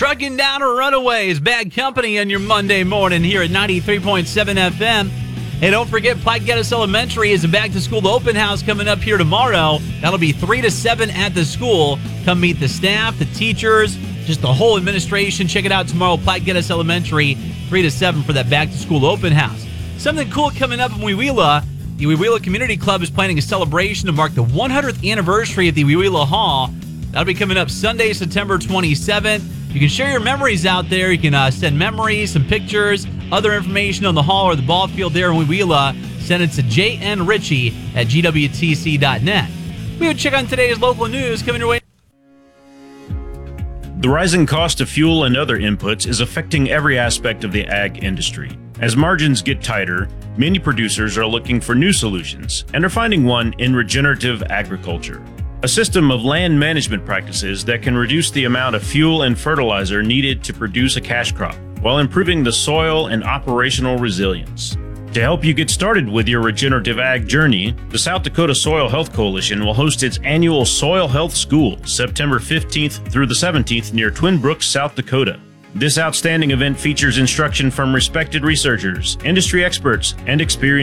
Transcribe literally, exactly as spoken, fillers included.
Trucking down a Runaways, Bad Company on your Monday morning here at ninety-three point seven F M. Hey, don't forget, Platte Geddes Elementary is a back-to-school open house coming up here tomorrow. That'll be three to seven at the school. Come meet the staff, the teachers, just the whole administration. Check it out tomorrow, Platte Geddes Elementary, three to seven for that back-to-school open house. Something cool coming up in Wewela. The Wewela Community Club is planning a celebration to mark the one hundredth anniversary of the Wewela Hall. That'll be coming up Sunday, September twenty-seventh. You can share your memories out there. You can uh, send memories, some pictures, other information on the hall or the ball field there in Wewela. Send it to J N Ritchie at G W T C dot net. We would check on today's local news coming your way. The rising cost of fuel and other inputs is affecting every aspect of the ag industry. As margins get tighter, many producers are looking for new solutions and are finding one in regenerative agriculture, a system of land management practices that can reduce the amount of fuel and fertilizer needed to produce a cash crop while improving the soil and operational resilience. To help you get started with your regenerative ag journey, the South Dakota Soil Health Coalition will host its annual Soil Health School September fifteenth through the seventeenth near Twin Brooks, South Dakota. This outstanding event features instruction from respected researchers, industry experts, and experienced